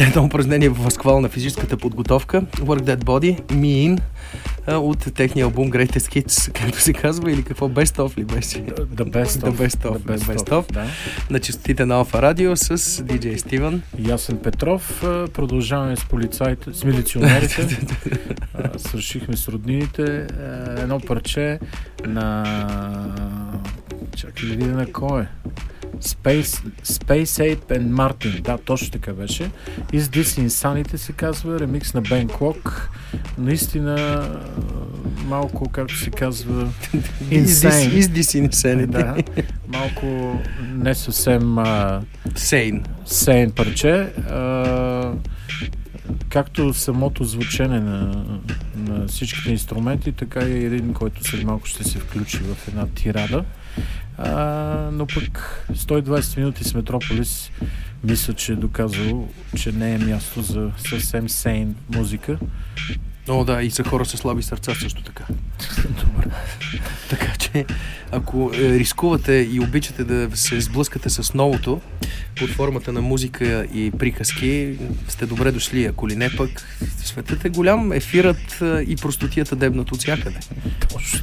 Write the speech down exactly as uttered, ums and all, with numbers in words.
едно упражнение в възхвал на физическата подготовка. Work That Body, Me In, от техния албум Greatest Hits, както се казва, или какво? Best Of ли беше? The Best Of. The Best Of, The Best Best Of, of. Да. На честотите на Алфа Радио с диджей Стивън. Ясен Петров. Продължаваме с полицаите, с милиционерите. Свършихме с роднините. Едно парче на... Чакай да видя на кой е. Space, Space Ape and Martin. Да, точно така беше. Is This Insanity се казва, ремикс на Ben Clock. Наистина малко, както се казва, Insane. Is This Insanity. Да, малко не съвсем uh, Sane. Sane парче. Uh, както самото звучене на, на всичките инструменти, така и един, който след малко ще се включи в една тирада. А, но пък сто и двайсет минути с Метрополис мисля, че е доказал, че не е място за съвсем сейн музика. О, да, и за хора с слаби сърца също така. Добре. Така че, ако е, рискувате и обичате да се сблъскате с новото под формата на музика и приказки, сте добре дошли. Ако ли не, пък светът е голям, ефирът и простотията дебнат от всякъде. Точно.